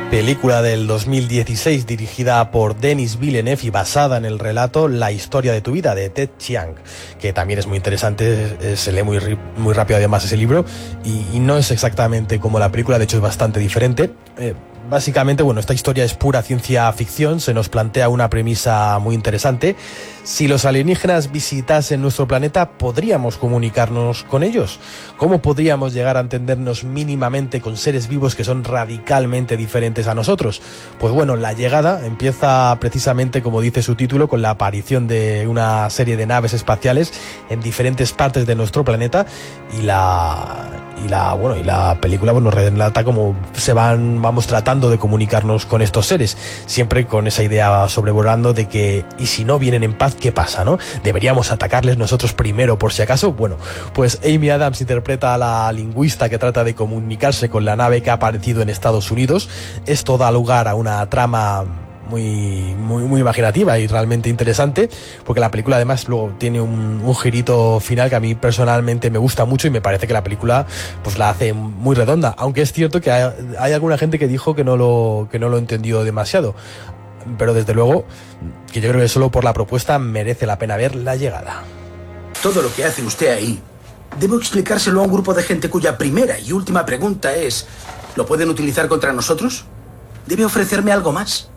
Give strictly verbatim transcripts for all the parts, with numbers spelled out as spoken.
Película del dos mil dieciséis dirigida por Denis Villeneuve y basada en el relato La historia de tu vida de Ted Chiang, que también es muy interesante, se lee muy, muy rápido además ese libro y, y no es exactamente como la película, de hecho es bastante diferente. Eh, Básicamente, bueno, esta historia es pura ciencia ficción, se nos plantea una premisa muy interesante. Si los alienígenas visitasen nuestro planeta, ¿podríamos comunicarnos con ellos? ¿Cómo podríamos llegar a entendernos mínimamente con seres vivos que son radicalmente diferentes a nosotros? Pues bueno, La llegada empieza precisamente, como dice su título, con la aparición de una serie de naves espaciales en diferentes partes de nuestro planeta y la... Y la, bueno, y la película bueno, nos relata cómo se van, vamos tratando de comunicarnos con estos seres, siempre con esa idea sobrevolando de que, ¿y si no vienen en paz, qué pasa, no? ¿Deberíamos atacarles nosotros primero por si acaso? Bueno, pues Amy Adams interpreta a la lingüista que trata de comunicarse con la nave que ha aparecido en Estados Unidos. Esto da lugar a una trama muy, muy, muy imaginativa y realmente interesante, porque la película además luego tiene un, un girito final que a mí personalmente me gusta mucho y me parece que la película pues la hace muy redonda, aunque es cierto que hay, hay alguna gente que dijo que no lo, que no lo entendió demasiado, pero desde luego que yo creo que solo por la propuesta merece la pena ver La llegada. Todo lo que hace usted ahí, debo explicárselo a un grupo de gente cuya primera y última pregunta es, ¿lo pueden utilizar contra nosotros? ¿Debe ofrecerme algo más?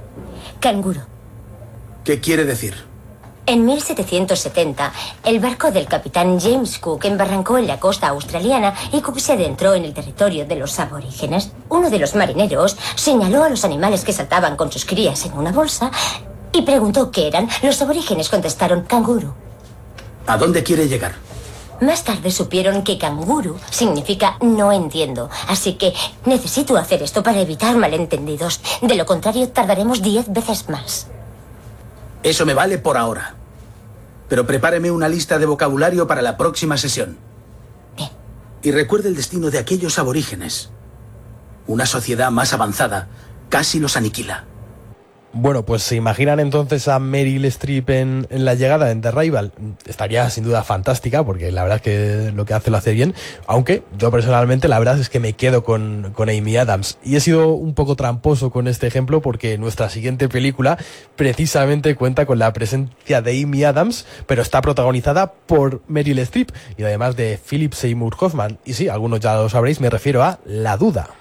Canguro. ¿Qué quiere decir? En mil setecientos setenta, el barco del capitán James Cook embarrancó en la costa australiana y Cook se adentró en el territorio de los aborígenes. Uno de los marineros señaló a los animales que saltaban con sus crías en una bolsa y preguntó qué eran. Los aborígenes contestaron canguro. ¿A dónde quiere llegar? Más tarde supieron que canguro significa no entiendo, así que necesito hacer esto para evitar malentendidos. De lo contrario, tardaremos diez veces más. Eso me vale por ahora. Pero prepáreme una lista de vocabulario para la próxima sesión. Bien. Y recuerde el destino de aquellos aborígenes. Una sociedad más avanzada casi los aniquila. Bueno, pues se imaginan entonces a Meryl Streep en, en La llegada, en The Arrival. Estaría sin duda fantástica, porque la verdad es que lo que hace lo hace bien, aunque yo personalmente la verdad es que me quedo con, con Amy Adams. Y he sido un poco tramposo con este ejemplo, porque nuestra siguiente película precisamente cuenta con la presencia de Amy Adams, pero está protagonizada por Meryl Streep, y además de Philip Seymour Hoffman. Y sí, algunos ya lo sabréis, me refiero a La duda.